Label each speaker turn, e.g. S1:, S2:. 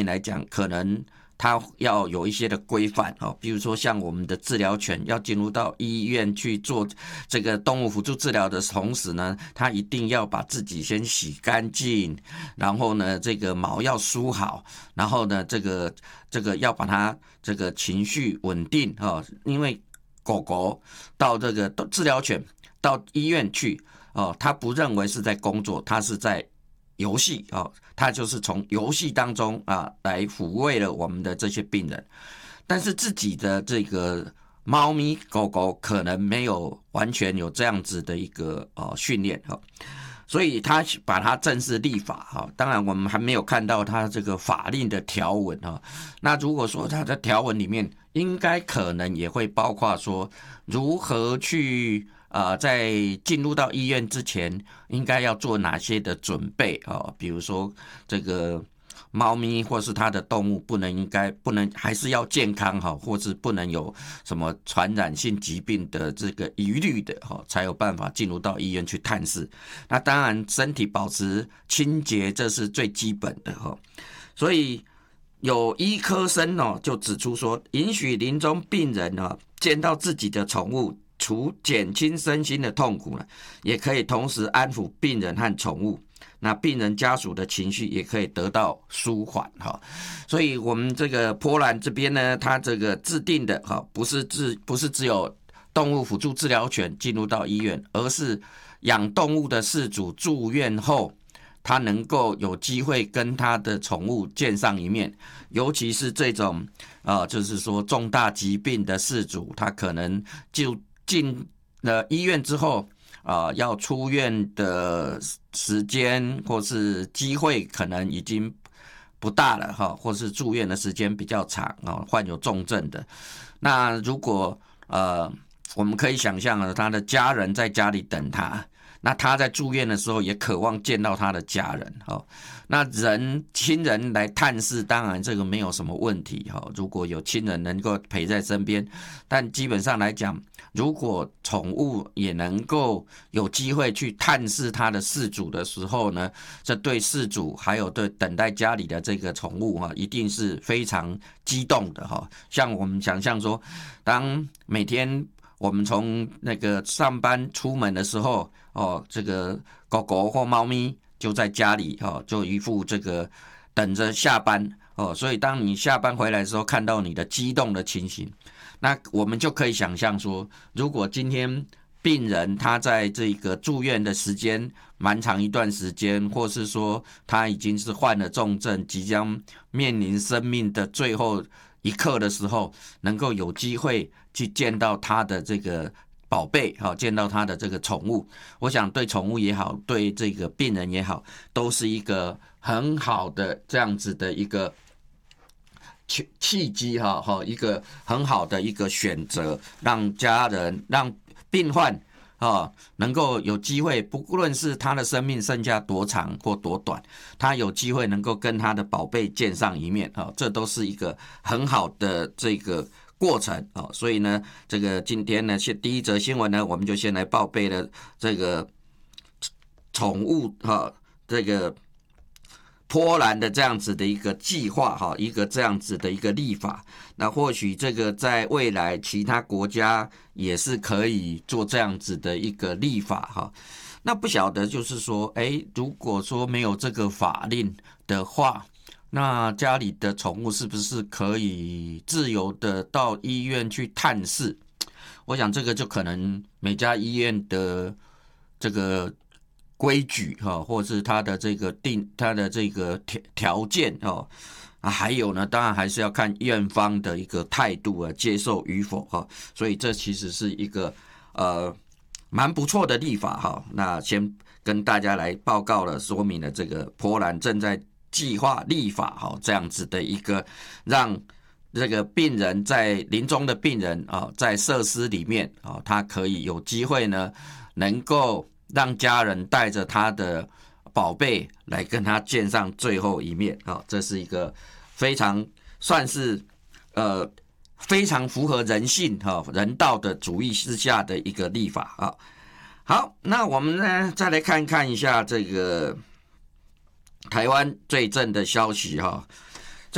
S1: 来讲，可能它要有一些的规范比如说像我们的治疗犬要进入到医院去做这个动物辅助治疗的同时呢，它一定要把自己先洗干净，然后呢这个毛要梳好，然后呢这个要把它这个情绪稳定因为狗狗到这个治疗犬到医院去它不认为是在工作，它是在游戏它就是从游戏当中来抚慰了我们的这些病人，但是自己的这个猫咪狗狗可能没有完全有这样子的一个训练所以他把它正式立法当然我们还没有看到他这个法令的条文那如果说他的条文里面应该可能也会包括说如何去在进入到医院之前应该要做哪些的准备比如说这个猫咪或是它的动物不能还是要健康或是不能有什么传染性疾病的这个疑虑的才有办法进入到医院去探视。那当然身体保持清洁这是最基本的所以有医科生就指出说，允许临终病人见到自己的宠物，除减轻身心的痛苦呢，也可以同时安抚病人和宠物，那病人家属的情绪也可以得到舒缓所以我们这个波兰这边呢，它这个制定的不是只有动物辅助治疗犬进入到医院，而是养动物的饲主住院后，他能够有机会跟他的宠物见上一面，尤其是这种就是说重大疾病的饲主，他可能就进了医院之后要出院的时间或是机会可能已经不大了或是住院的时间比较长患有重症的。那如果我们可以想象他的家人在家里等他，那他在住院的时候也渴望见到他的家人那亲人来探视，当然这个没有什么问题如果有亲人能够陪在身边，但基本上来讲，如果宠物也能够有机会去探视他的饲主的时候呢，这对饲主还有对等待家里的这个宠物一定是非常激动的像我们想象说，当每天我们从那个上班出门的时候这个狗狗或猫咪就在家里就一副这个等着下班所以当你下班回来的时候看到你的激动的情形，那我们就可以想象说，如果今天病人他在这个住院的时间蛮长一段时间，或是说他已经是患了重症，即将面临生命的最后一刻的时候，能够有机会去见到他的这个宝贝见到他的这个宠物，我想对宠物也好，对这个病人也好，都是一个很好的这样子的一个契机一个很好的一个选择，让家人让病患能够有机会，不论是他的生命剩下多长或多短，他有机会能够跟他的宝贝见上一面这都是一个很好的这个过程所以呢，这个今天呢，第一则新闻呢，我们就先来报备了这个宠物这个波兰的这样子的一个计划一个这样子的一个立法，那或许这个在未来其他国家也是可以做这样子的一个立法那不晓得就是说如果说没有这个法令的话，那家里的宠物是不是可以自由的到医院去探视？我想这个就可能每家医院的这个规矩或是它的这个条件还有呢，当然还是要看院方的一个态度接受与否所以这其实是一个蛮不错的立法那先跟大家来报告了，说明了这个波兰正在计划立法这样子的一个让这个病人在临终的病人在设施里面他可以有机会呢，能够让家人带着他的宝贝来跟他见上最后一面这是一个非常算是非常符合人性人道的主义之下的一个立法好，那我们呢再来看一下这个台湾最正的消息